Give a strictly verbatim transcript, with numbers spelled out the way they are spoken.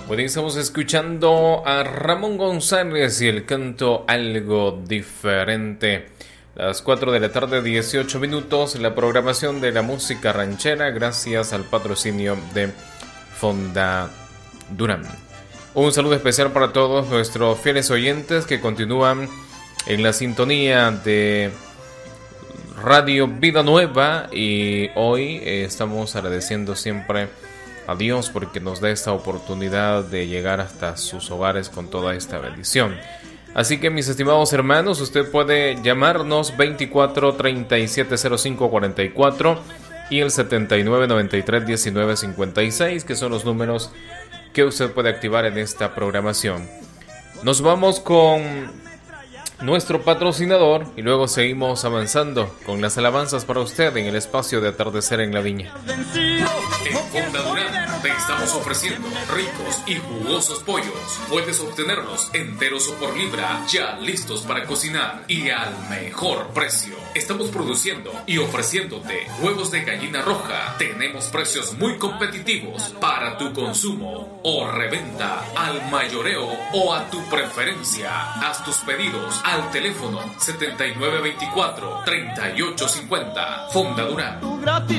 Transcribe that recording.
Bueno, estamos escuchando a Ramón González y el canto Algo Diferente. Las cuatro de la tarde, dieciocho minutos, la programación de la música ranchera gracias al patrocinio de Fonda Durán. Un saludo especial para todos nuestros fieles oyentes que continúan en la sintonía de Radio Vida Nueva, y hoy eh, estamos agradeciendo siempre a Dios porque nos da esta oportunidad de llegar hasta sus hogares con toda esta bendición. Así que, mis estimados hermanos, usted puede llamarnos veinticuatro treinta y siete cero cinco cuarenta y cuatro y el setenta y nueve noventa y tres diecinueve cincuenta y seis, que son los números que usted puede activar en esta programación. Nos vamos con nuestro patrocinador y luego seguimos avanzando con las alabanzas para usted en el espacio de Atardecer en la Viña. En Fonda Durán te estamos ofreciendo ricos y jugosos pollos. Puedes obtenerlos enteros o por libra, ya listos para cocinar y al mejor precio. Estamos produciendo y ofreciéndote huevos de gallina roja. Tenemos precios muy competitivos para tu consumo o reventa al mayoreo o a tu preferencia. Haz tus pedidos al teléfono setenta y nueve veinticuatro treinta y ocho cincuenta. Fonda Durán.